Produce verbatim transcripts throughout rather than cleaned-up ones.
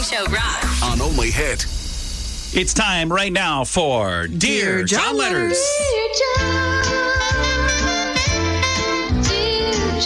Show rocks. On Only Hit. It's time right now for Dear, Dear John, John Letters. Letters. Dear John, Dear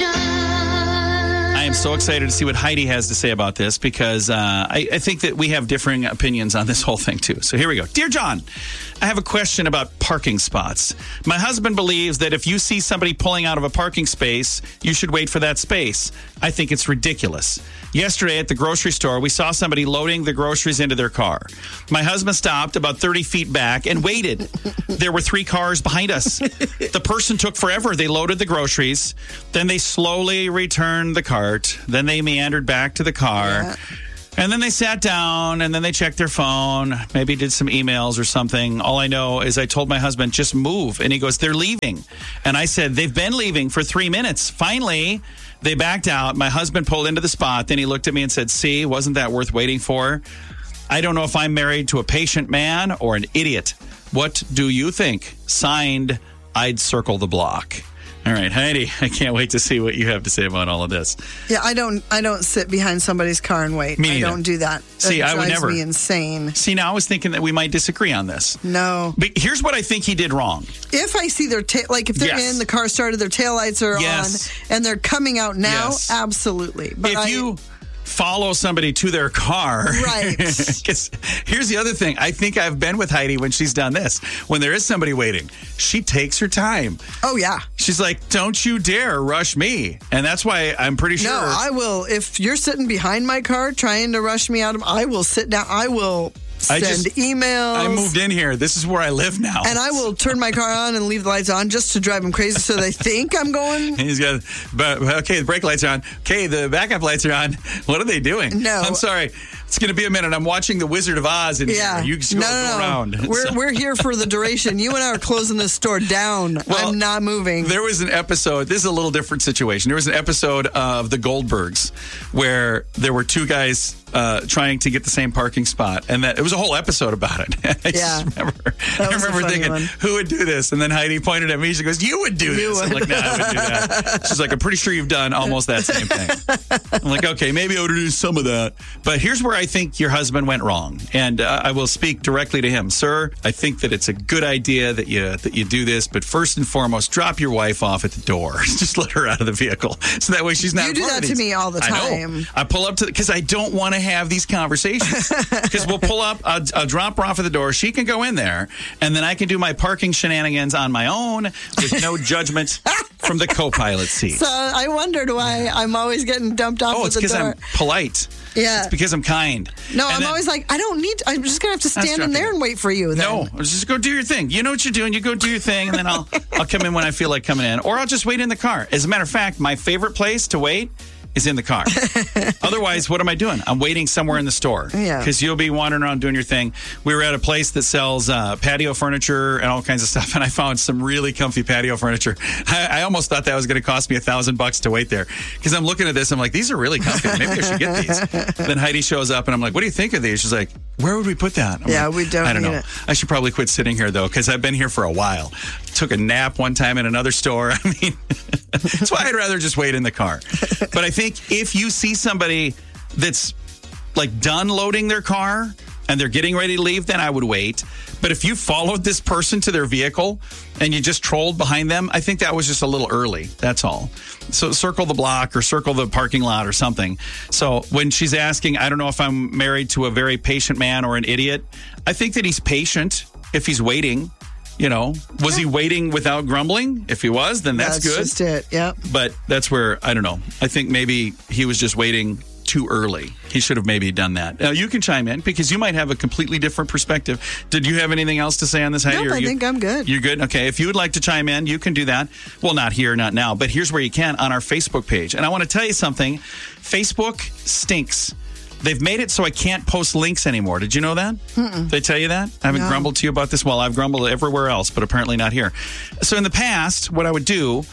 John. I am so excited to see what Heidi has to say about this because uh, I, I think that we have differing opinions on this whole thing too. So here we go. Dear John, I have a question about parking spots. My husband believes that if you see somebody pulling out of a parking space, you should wait for that space. I think it's ridiculous. Yesterday at the grocery store, we saw somebody loading the groceries into their car. My husband stopped about thirty feet back and waited. There were three cars behind us. The person took forever. They loaded the groceries. Then they slowly returned the cart. Then they meandered back to the car. Yeah. And then they sat down and then they checked their phone, maybe did some emails or something. All I know is I told my husband, just move. And he goes, they're leaving. And I said, they've been leaving for three minutes. Finally, they backed out. My husband pulled into the spot. Then he looked at me and said, see, wasn't that worth waiting for? I don't know if I'm married to a patient man or an idiot. What do you think? Signed, I'd circle the block. All right, Heidi, I can't wait to see what you have to say about all of this. Yeah, I don't. I don't sit behind somebody's car and wait. Me I neither. don't do that. See, That I would drives never. me insane. See, now I was thinking that we might disagree on this. No. But here's what I think he did wrong. If I see their tail, like if they're Yes. in the car started, their taillights are Yes. on, and they're coming out now, Yes. absolutely. But if I, you follow somebody to their car. Right. Because here's the other thing. I think I've been with Heidi when she's done this. When there is somebody waiting, she takes her time. oh yeah, She's like, don't you dare rush me. And that's why I'm pretty sure. no, I will. If you're sitting behind my car trying to rush me out of, I will sit down. I will I send just- emails. I moved in here. This is where I live now. And I will turn my car on and leave the lights on just to drive them crazy so they think I'm going. He's got, but okay, the brake lights are on. Okay, the backup lights are on. What are they doing? No. I'm sorry. It's going to be a minute. I'm watching The Wizard of Oz in Yeah. here. You just no, go, no, go no. around. We're, So- we're here for the duration. You and I are closing this store down. Well, I'm not moving. There was an episode, this is a little different situation. There was an episode of The Goldbergs where there were two guys uh, trying to get the same parking spot. And that it was a whole episode about it. I Yeah. just remember, That I was a remember funny thinking, one. who would do this? And then Heidi pointed at me. She goes, you would do this. I'm like, no, I wouldn't do that. She's like, I'm pretty sure you've done almost that same thing. I'm like, okay, maybe I would do some of that. But here's where I think your husband went wrong. And uh, I will speak directly to him. Sir, I think that it's a good idea that you that you do this. But first and foremost, drop your wife off at the door. Just let her out of the vehicle. So that way she's not You a do part that of to these. me all the I know. time. I pull up to because I don't want to have these conversations. Because we'll pull up, I'll, I'll drop her off at the door. She can go in there, and then I can do my parking shenanigans on my own with no judgment from the co-pilot seat. So I wondered why I'm always getting dumped off oh, at it's the because door. I'm polite. Yeah. It's because I'm kind. No, And I'm then- always like, I don't need, I'm just going to have to stand in dropping there it. and wait for you then. No, just go do your thing. You know what you're doing. You go do your thing, and then I'll I'll come in when I feel like coming in, or I'll just wait in the car. As a matter of fact, my favorite place to wait is in the car. Otherwise, what am I doing? I'm waiting somewhere in the store. Yeah. Because you'll be wandering around doing your thing. We were at a place that sells uh, patio furniture and all kinds of stuff, and I found some really comfy patio furniture. I, I almost thought that was going to cost me a thousand bucks to wait there. Because I'm looking at this, I'm like, these are really comfy. Maybe I should get these. Then Heidi shows up, and I'm like, what do you think of these? She's like, where would we put that? I'm Yeah, like, we don't I don't need know. it. I should probably quit sitting here, though, because I've been here for a while. Took a nap one time in another store. I mean, that's why I'd rather just wait in the car. But I think if you see somebody that's like done loading their car and they're getting ready to leave, then I would wait. But if you followed this person to their vehicle and you just trolled behind them, I think that was just a little early. That's all. So circle the block or circle the parking lot or something. So when she's asking, I don't know if I'm married to a very patient man or an idiot, I think that he's patient if he's waiting. You know, was he waiting without grumbling? If he was, then that's, That's good. just it. Yep. But that's where, I don't know. I think maybe he was just waiting too early. He should have maybe done that. Now, you can chime in because you might have a completely different perspective. Did you have anything else to say on this, Heidi? Nope, Or I you- think I'm good. You're good? Okay. If you would like to chime in, you can do that. Well, not here, not now, but here's where you can on our Facebook page. And I want to tell you something. Facebook stinks. They've made it so I can't post links anymore. Did you know that? Mm-mm. Did they tell you that? I haven't No. grumbled to you about this. Well, I've grumbled everywhere else, but apparently not here. So in the past, what I would do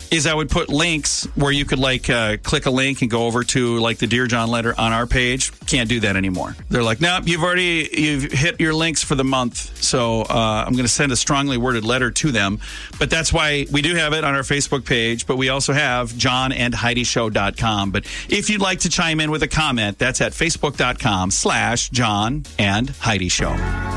is I would put links where you could like uh, click a link and go over to like the Dear John letter on our page. Can't do that anymore. They're like, nope, you've already you've hit your links for the month. So uh, I'm going to send a strongly worded letter to them. But that's why we do have it on our Facebook page. But we also have john and heidi show dot com. But if you'd like to chime in with a comment, that's at facebook dot com slash John and Heidi Show.